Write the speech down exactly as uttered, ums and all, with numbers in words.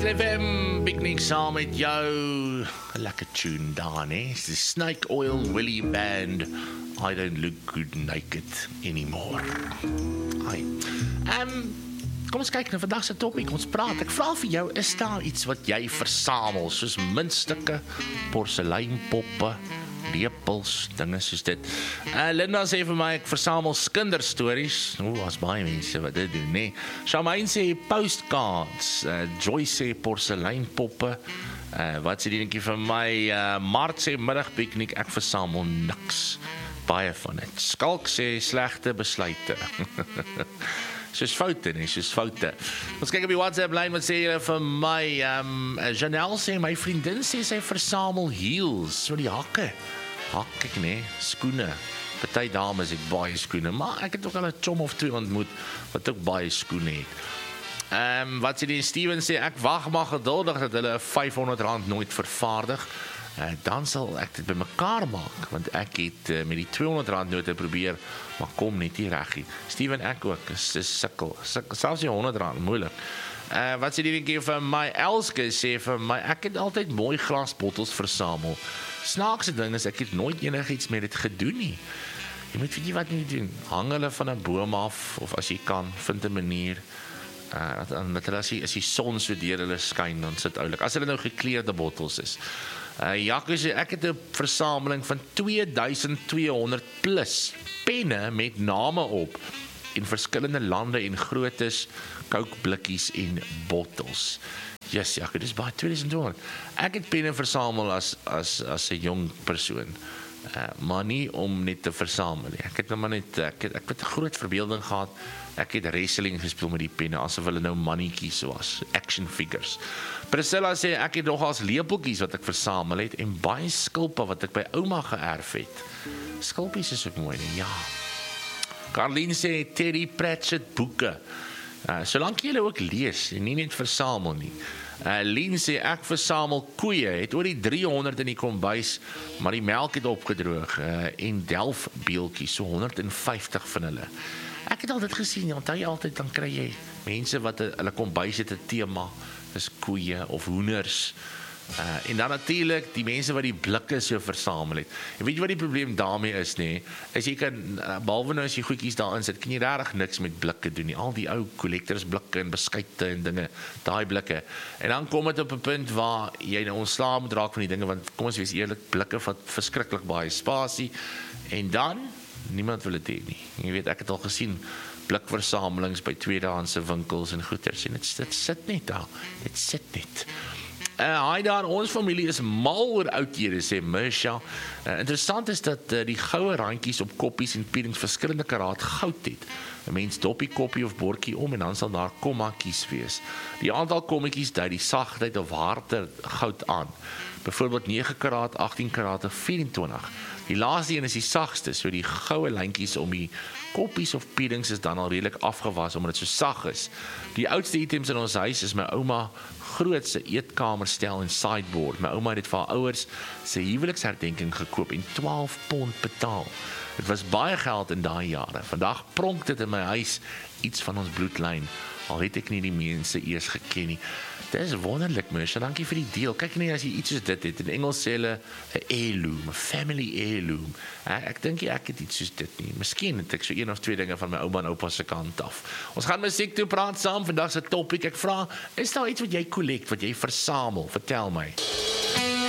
F M, piknik saam met jou. Lekker tune daar, né? It's the Snake Oil Willie Band. I don't look good naked anymore. Hi. Um, kom ons kyk na vandag se topic. Ons praat. Ek vra vir jou, is daar iets wat jy versamel, soos muntstukke, porseleinpoppe, lepels, dinge soos dit. Uh, Linda sê vir my, ek versamel kinderstories. O, as baie mense wat dit doen, nee. Shamaine sê postcards. Uh, Joy sê porseleinpoppe. Uh, wat sê die dinkie vir my? Uh, Mart sê middagpiknik, ek versamel niks. Baie van dit. Skalk sê slegte besluite. Soos foute, nee, soos foute. Ons kyk op die WhatsApp lyn, wat sê julle vir my? Um, Janelle sê, my vriendin sê sy versamel heels, so die hakke. Hak ek, nee, skoene. Party dames het baie skoene, maar ek het ook al 'n chom of twee ontmoet, wat ook baie skoene het. Um, wat sê die Steven sê, ek wag maar geduldig dat hulle vyfhonderd rand nooit vervaardig. Uh, dan sal ek dit bymekaar maak, want ek het uh, met die tweehonderd rand note probeer, maar kom net nie reg nie. Steven, ek ook, is, is sikkel, sikkel, selfs die honderd rand, moeilik. Uh, wat sê die dinkie vir my? Elske sê vir my, ek het altyd mooi glasbottels versamel. Snaakse ding is, ek het nooit enigiets met dit gedoen nie. Jy moet weet jy wat nie doen, hang hulle van 'n boom af, of as jy kan, vind 'n manier, uh, dat hulle as die, as die son so deur hulle skyn, dan sit oulik, as hulle nou gekleurde bottels is. Uh, Jaco sê, ek het 'n versameling van twee duisend tweehonderd plus penne met name op, in verskillende lande en grootes, kookblikkies en bottels. Yes, Jaco, dis baie twee duisend tweehonderd. Ek het penne versamel as, as, as 'n jong persoon, uh, maar nie om net te versamel. Ek het nou net, ek het, ek het 'n groot verbeelding gehad, ek het wrestling gespeel met die penne, asof hulle nou mannetjies was, action figures. Priscilla sê, ek het nog as lepeltjies wat ek versamel het, en baie skulpe wat ek by ouma geërf het. Skulpies is ook mooi, nie? Ja. Carlien sê, Terry Pratchett boeke. Uh, solank jy hulle ook lees, en nie net versamel nie. Uh, Lien sê, ek versamel koeie, het oor die driehonderd in die kombuis, maar die melk het opgedroog, uh, en delfbeeltjies, so honderd en vyftig van hulle. Ek het altyd gesien, want jy altyd, dan kry jy mense wat hulle kombuis het 'n tema, dis koeie of hoenders, uh, en dan natuurlik die mense wat die blikke so versamel het. En weet jy wat die probleem daarmee is, nee, is jy kan, uh, behalwe nou as jy goedjies daarin sit, kan jy regtig niks met blikke doen nie, al die ou collectors blikke en beskuite en dinge, daai blikke, en dan kom dit op 'n punt waar jy nou ontslae moet raak van die dinge, want kom ons wees eerlik, blikke vat verskriklik baie spasie, en dan niemand wil dit hê nie. Jy weet, ek het al gesien blikversamelings by tweedehandse winkels en goeders, en dit, dit sit net daar, dit sit net. Uh, hi daar, ons familie is mal oor oudhede, sê Mersha. Uh, interessant is dat uh, die goue randjies op koppies en pierings verskillende karaat goud het. 'n Mens dop die koppie of bordjie om en dan sal daar kommakies wees. Die aantal kommetjies dui die sagtheid of harte goud aan. Byvoorbeeld nege karaat, agtien karaat of vyf-en-twintig. Die laaste een is die sagste, so die goue lyntjies om die koppies of pierings is dan al redelik afgewas, omdat dit so sag is. Die oudste items in ons huis is my ouma grootse eetkamerstel en sideboard. My ouma het dit vir haar ouers se huweliksherdenking gekoop en twaalf pond betaal. Dit was baie geld in daai jare. Vandag pronk dit in my huis iets van ons bloedlyn, al het ek nie die mense eers geken nie. Dit is wonderlik, Mersha, dankie vir die deel. Kyk nie, as jy iets soos dit het, in Engels sê hulle 'n heirloom, 'n family heirloom. Ek dink ek het iets soos dit nie. Miskien het ek so een of twee dinge van my ouma en oupa se kant af. Ons gaan musiek toe praat saam, vandag se topic. Ek vra, is daar iets wat jy collect, wat jy versamel? Vertel my.